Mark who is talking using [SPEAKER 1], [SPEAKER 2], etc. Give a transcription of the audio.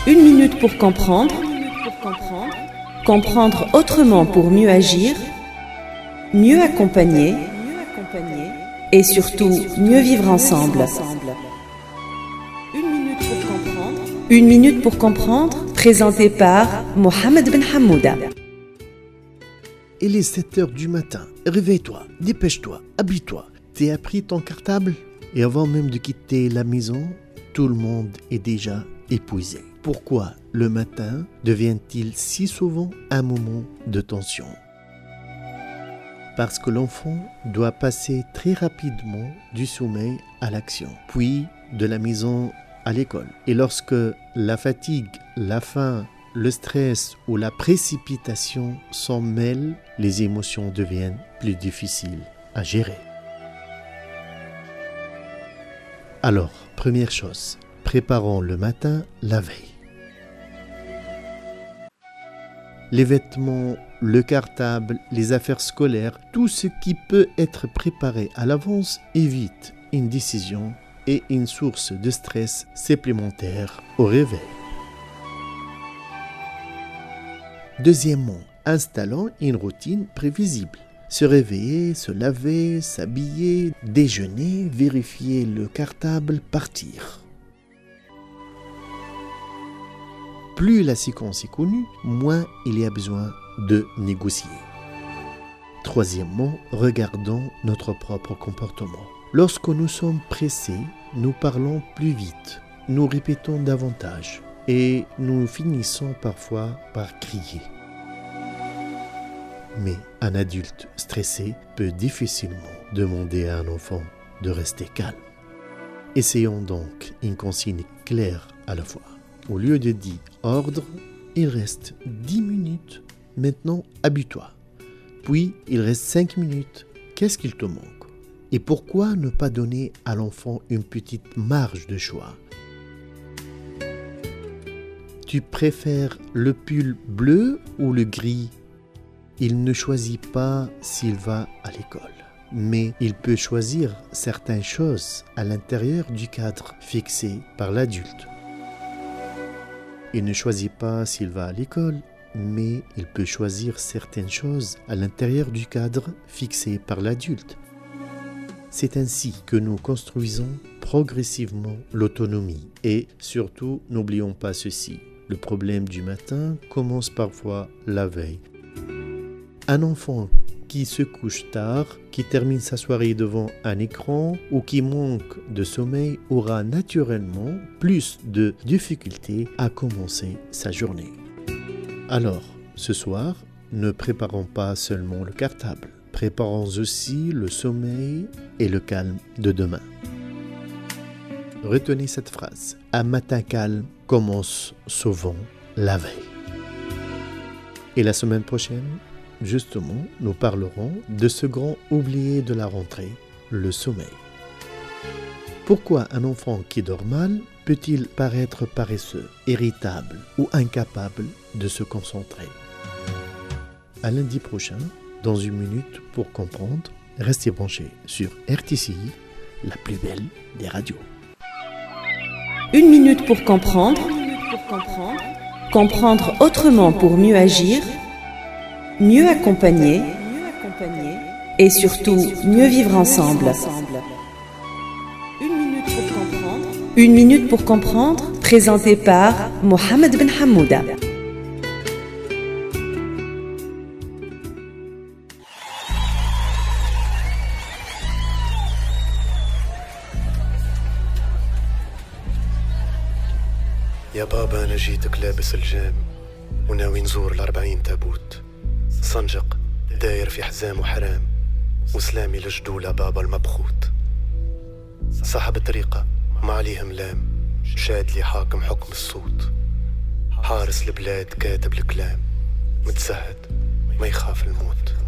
[SPEAKER 1] Une minute pour comprendre. Comprendre autrement pour mieux agir, mieux accompagner et surtout mieux vivre ensemble. Une minute pour comprendre, présenté par Mohamed Ben Hamouda.
[SPEAKER 2] Il est 7h du matin. Réveille-toi, dépêche-toi, habille-toi. T'as pris ton cartable? Et avant même de quitter la maison, tout le monde est déjà épuisé. Pourquoi le matin devient-il si souvent un moment de tension? Parce que l'enfant doit passer très rapidement du sommeil à l'action, puis de la maison à l'école. Et lorsque la fatigue, la faim, le stress ou la précipitation s'en mêlent, les émotions deviennent plus difficiles à gérer. Alors, première chose, préparons le matin la veille. Les vêtements, le cartable, les affaires scolaires, tout ce qui peut être préparé à l'avance évite une décision et une source de stress supplémentaire au réveil. Deuxièmement, installons une routine prévisible. Se réveiller, se laver, s'habiller, déjeuner, vérifier le cartable, partir. Plus la séquence est connue, moins il y a besoin de négocier. Troisièmement, regardons notre propre comportement. Lorsque nous sommes pressés, nous parlons plus vite, nous répétons davantage et nous finissons parfois par crier. Mais un adulte stressé peut difficilement demander à un enfant de rester calme. Essayons donc une consigne claire à la fois. Au lieu de dire ordre, il reste 10 minutes. Maintenant, habille-toi. Puis, il reste 5 minutes. Qu'est-ce qu'il te manque? Et pourquoi ne pas donner à l'enfant une petite marge de choix? Tu préfères le pull bleu ou le gris? Il ne choisit pas s'il va à l'école, mais il peut choisir certaines choses à l'intérieur du cadre fixé par l'adulte. Il ne choisit pas s'il va à l'école, mais il peut choisir certaines choses à l'intérieur du cadre fixé par l'adulte. C'est ainsi que nous construisons progressivement l'autonomie. Et surtout, n'oublions pas ceci, le problème du matin commence parfois la veille. Un enfant qui se couche tard, qui termine sa soirée devant un écran ou qui manque de sommeil aura naturellement plus de difficultés à commencer sa journée. Alors, ce soir, ne préparons pas seulement le cartable, préparons aussi le sommeil et le calme de demain. Retenez cette phrase, un matin calme commence souvent la veille. Et la semaine prochaine, justement, nous parlerons de ce grand oublié de la rentrée, le sommeil. Pourquoi un enfant qui dort mal peut-il paraître paresseux, irritable ou incapable de se concentrer? À lundi prochain, dans une minute pour comprendre, restez branchés sur RTCI, la plus belle des radios.
[SPEAKER 1] Une minute pour comprendre. Comprendre autrement pour mieux agir, mieux accompagner et surtout mieux vivre ensemble. Une minute pour comprendre, présenté par Mohamed Ben Hamouda.
[SPEAKER 3] يا بابا أنا جيتك لابس الجام وناوي نزور 40 تابوت صنجق داير في حزام وحرام وسلامي لجدولة بابا المبخوت صاحب الطريقة ما عليه ملام شاد لي حاكم حكم الصوت حارس البلاد كاتب الكلام متسهد ما يخاف الموت